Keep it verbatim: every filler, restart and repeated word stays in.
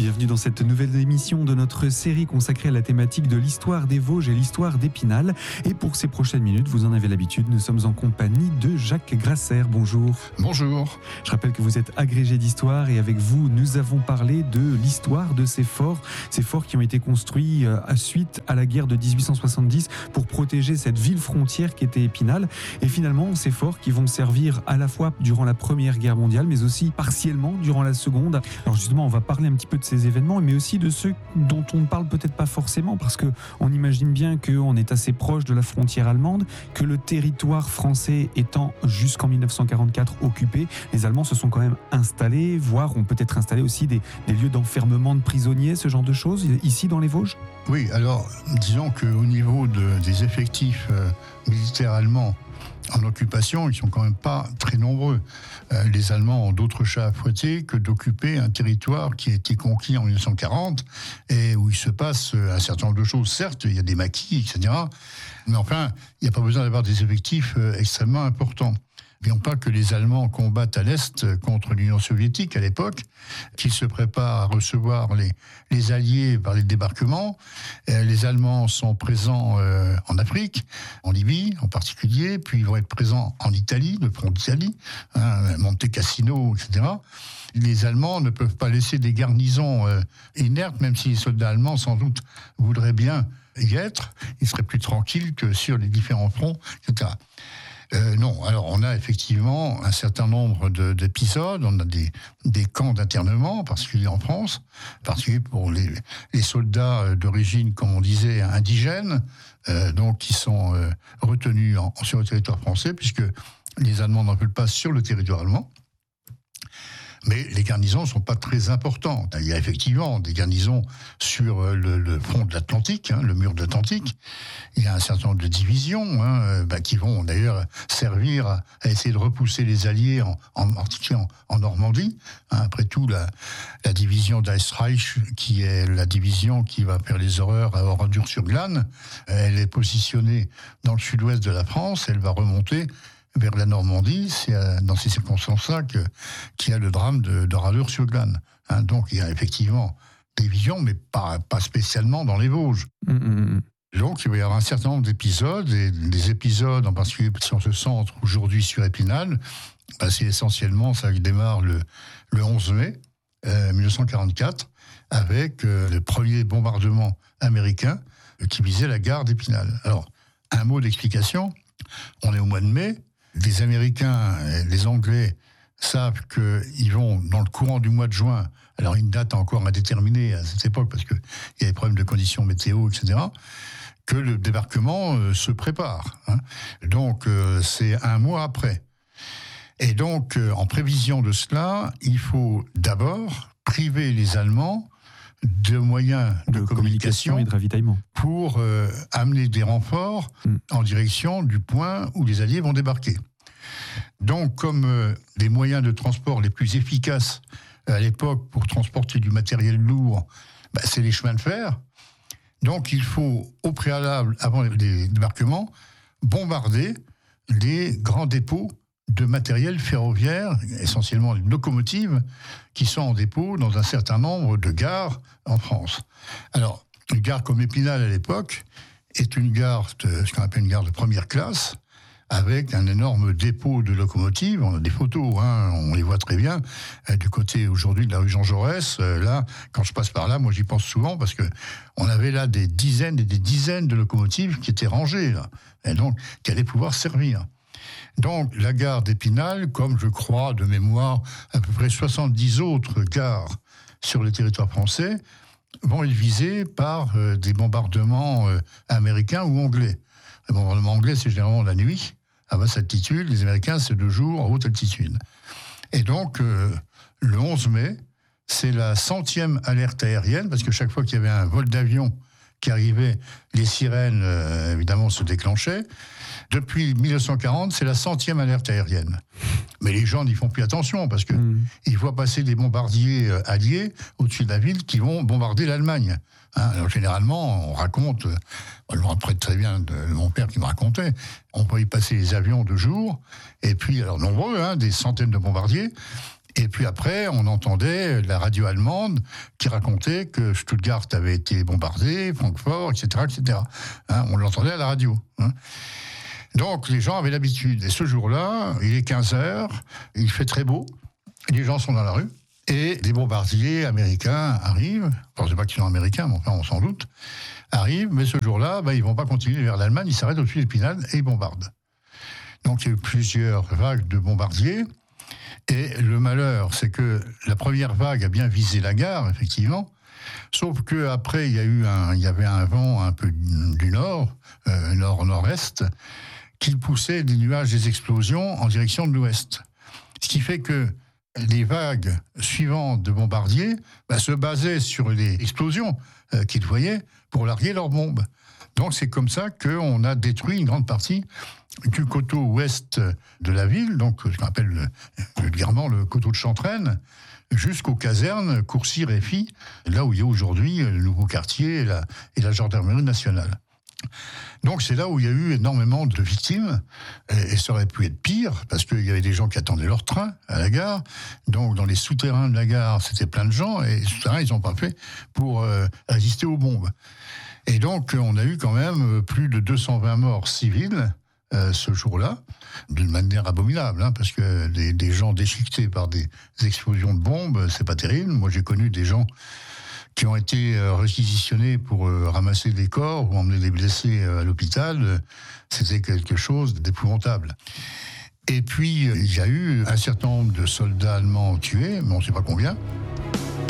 Bienvenue dans cette nouvelle émission de notre série consacrée à la thématique de l'histoire des Vosges et l'histoire d'Épinal. Et pour ces prochaines minutes, vous en avez l'habitude, nous sommes en compagnie de Jacques Grasser. Bonjour. Bonjour. Je rappelle que vous êtes agrégé d'histoire et avec vous, nous avons parlé de l'histoire de ces forts, ces forts qui ont été construits à suite à la guerre de dix-huit cent soixante-dix pour protéger cette ville frontière qui était Épinal. Et finalement, ces forts qui vont servir à la fois durant la Première Guerre mondiale, mais aussi partiellement durant la Seconde. Alors justement, on va parler un petit peu de ces événements, mais aussi de ceux dont on ne parle peut-être pas forcément, parce qu'on imagine bien qu'on est assez proche de la frontière allemande, que le territoire français étant jusqu'en mille neuf cent quarante-quatre occupé, les Allemands se sont quand même installés, voire ont peut-être installé aussi des, des lieux d'enfermement de prisonniers, ce genre de choses, ici dans les Vosges. Oui, alors disons qu'au niveau de, des effectifs euh, militaires allemands en occupation, ils sont quand même pas très nombreux. Euh, les Allemands ont d'autres chats à fouetter que d'occuper un territoire qui a été conquis en mille neuf cent quarante et où il se passe un certain nombre de choses. Certes, il y a des maquis, et cetera. Mais enfin, il n'y a pas besoin d'avoir des effectifs euh, extrêmement importants. N'oublions pas que les Allemands combattent à l'Est contre l'Union soviétique à l'époque, qu'ils se préparent à recevoir les, les Alliés par les débarquements. Et les Allemands sont présents euh, en Afrique, en Libye en particulier, puis ils vont être présents en Italie, le front d'Italie, hein, Monte Cassino, et cetera. Les Allemands ne peuvent pas laisser des garnisons euh, inertes, même si les soldats allemands, sans doute, voudraient bien y être. Ils seraient plus tranquilles que sur les différents fronts, et cetera. Euh, non, alors on a effectivement un certain nombre de, d'épisodes, on a des, des camps d'internement, en particulier en France, en particulier pour les, les soldats d'origine, comme on disait, indigènes, euh, donc qui sont euh, retenus en, sur le territoire français, puisque les Allemands n'en veulent pas sur le territoire allemand. Mais les garnisons ne sont pas très importantes. Il y a effectivement des garnisons sur le, le front de l'Atlantique, hein, le mur de l'Atlantique. Il y a un certain nombre de divisions hein, bah, qui vont d'ailleurs servir à, à essayer de repousser les Alliés, en, en, en, en Normandie. Hein, après tout, la, la division d'Eisreich, qui est la division qui va faire les horreurs à Oradour-sur-Glane, elle est positionnée dans le sud-ouest de la France, elle va remonter vers la Normandie. C'est dans ces circonstances-là que, qu'il y a le drame de, de Oradour-sur-Glane. Hein, donc il y a effectivement des visions, mais pas, pas spécialement dans les Vosges. Mmh. Donc il va y avoir un certain nombre d'épisodes, et des épisodes en particulier si on se centre aujourd'hui sur Épinal, bah, c'est essentiellement ça qui démarre le, le onze mai euh, mille neuf cent quarante-quatre, avec euh, le premier bombardement américain euh, qui visait la gare d'Épinal. Alors, un mot d'explication, on est au mois de mai, les Américains et les Anglais savent qu'ils vont, dans le courant du mois de juin, alors une date encore indéterminée à cette époque, parce qu'il y a des problèmes de conditions météo, et cetera, que le débarquement euh, se prépare. Hein. Donc, euh, c'est un mois après. Et donc, euh, en prévision de cela, il faut d'abord priver les Allemands de moyens de, de communication, communication et de ravitaillement pour euh, amener des renforts mm. en direction du point où les Alliés vont débarquer. Donc, comme euh, les moyens de transport les plus efficaces à l'époque pour transporter du matériel lourd, bah, c'est les chemins de fer, donc il faut, au préalable, avant les débarquements, bombarder les grands dépôts de matériel ferroviaire, essentiellement les locomotives, qui sont en dépôt dans un certain nombre de gares en France. Alors, une gare comme Épinal à l'époque est une gare, de, ce qu'on appelle une gare de première classe, avec un énorme dépôt de locomotives. On a des photos, hein, on les voit très bien, euh, du côté aujourd'hui de la rue Jean Jaurès. Euh, là, quand je passe par là, moi j'y pense souvent, parce que on avait là des dizaines et des dizaines de locomotives qui étaient rangées, là, et donc qui allaient pouvoir servir. Donc, la gare d'Épinal, comme je crois de mémoire, à peu près soixante-dix autres gares sur le territoire français, vont être visées par euh, des bombardements euh, américains ou anglais. Les bombardements anglais, c'est généralement la nuit, à basse altitude. Les Américains, c'est de jour, à haute altitude. Et donc, euh, le onze mai, c'est la centième alerte aérienne, parce que chaque fois qu'il y avait un vol d'avion qui arrivait, les sirènes, euh, évidemment, se déclenchaient. Depuis mille neuf cent quarante, c'est la centième alerte aérienne. Mais les gens n'y font plus attention, parce que mmh. ils voient passer des bombardiers alliés au-dessus de la ville qui vont bombarder l'Allemagne. Hein, alors, généralement, on raconte, je me rappelle très bien de mon père qui me racontait, on voyait passer les avions de jour, et puis, alors nombreux, hein, des centaines de bombardiers, Et puis après, on entendait la radio allemande qui racontait que Stuttgart avait été bombardé, Francfort, et cetera, et cetera. Hein, on l'entendait à la radio. Hein. Donc les gens avaient l'habitude. Et ce jour-là, il est quinze heures, il fait très beau, les gens sont dans la rue, et des bombardiers américains arrivent, enfin, je ne sais pas qu'ils sont américains, mais enfin on s'en doute, arrivent, mais ce jour-là, ben, ils ne vont pas continuer vers l'Allemagne, ils s'arrêtent au-dessus d'Épinal et ils bombardent. Donc il y a eu plusieurs vagues de bombardiers. Et le malheur, c'est que la première vague a bien visé la gare, effectivement, sauf qu'après, il y a eu un, il y avait un vent un peu du nord, euh, nord-nord-est, qui poussait des nuages, des explosions en direction de l'ouest. Ce qui fait que les vagues suivantes de bombardiers bah, se basaient sur les explosions euh, qu'ils voyaient pour larguer leurs bombes. Donc c'est comme ça qu'on a détruit une grande partie du coteau ouest de la ville, donc ce qu'on appelle vulgairement le coteau de Chantraine, jusqu'aux casernes Courcy-Réfy, là où il y a aujourd'hui le nouveau quartier et la, et la gendarmerie nationale. Donc c'est là où il y a eu énormément de victimes, et, et ça aurait pu être pire, parce qu'il y avait des gens qui attendaient leur train à la gare, donc dans les souterrains de la gare, c'était plein de gens, et les souterrains, ils n'ont pas fait pour euh, résister aux bombes. Et donc on a eu quand même plus de deux cent vingt morts civils, Euh, ce jour-là, d'une manière abominable, hein, parce que des, des gens déchiquetés par des explosions de bombes, c'est pas terrible. Moi, j'ai connu des gens qui ont été euh, réquisitionnés pour euh, ramasser des corps ou emmener des blessés euh, à l'hôpital. C'était quelque chose d'épouvantable. Et puis, il y a eu un certain nombre de soldats allemands tués, mais on ne sait pas combien.